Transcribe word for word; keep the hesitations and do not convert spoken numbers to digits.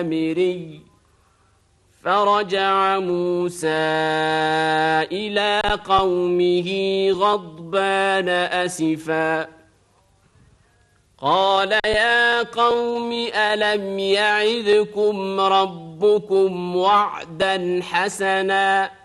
السامري فرجع موسى إلى قومه غضبان أسفا قال يا قوم ألم يعدكم ربكم وعدا حسنا